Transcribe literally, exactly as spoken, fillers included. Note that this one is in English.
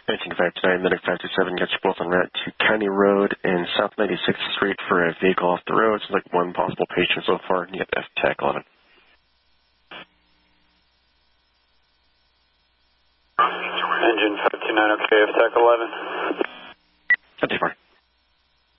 nineteen fifty-nine, Medic five two seven, got you both on route to County Road and South ninety-sixth Street for a vehicle off the road. It's like one possible patient so far, and you get F TAC eleven. Engine five two nine, okay, F TAC eleven. That's fine.